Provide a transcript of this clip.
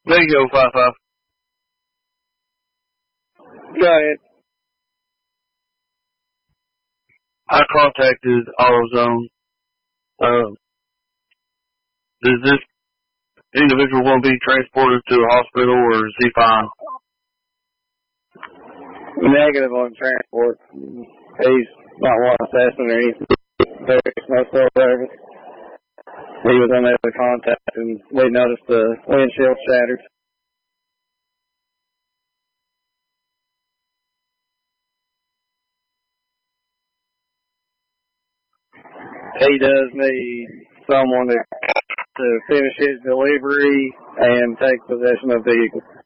There you go, 5-5. Go ahead. I contacted AutoZone. Does this individual want to be transported to a hospital, or is he fine? Negative on transport. He's not one assessment or anything. There's no cell service. He was unable to contact, and we noticed the windshield shattered. He does need someone to finish his delivery and take possession of the vehicle.